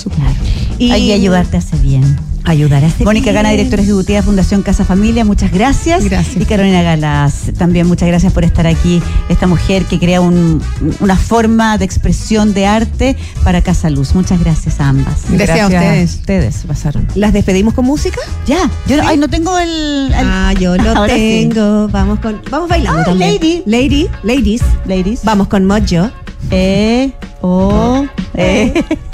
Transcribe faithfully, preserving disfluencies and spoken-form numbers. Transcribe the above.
hermoso. Claro. Y Hay que ayudarte hace bien. Ayudar a hacer Mónica bien. Gana, directora ejecutiva de Fundación Casa Familia, muchas gracias. Gracias. Y Carolina Galas, también muchas gracias por estar aquí. Esta mujer que crea un, una forma de expresión de arte para Casa Luz. Muchas gracias a ambas. Gracias a ustedes. Ustedes pasaron. ¿Las despedimos con música? Ya, yo no, ay, no tengo el, el- Ah, yo lo Ahora sí. tengo. Vamos con, vamos bailando Ah, también. lady. Lady, ladies. Ladies. Vamos con Mojo. Eh, oh, eh.